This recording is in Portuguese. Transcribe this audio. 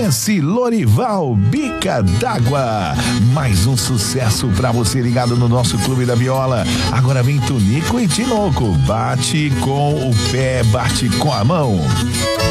Esse Lorival, Bica d'Água. Mais um sucesso pra você ligado no nosso Clube da Viola. Agora vem Tunico e Tinoco. Bate com o pé, bate com a mão.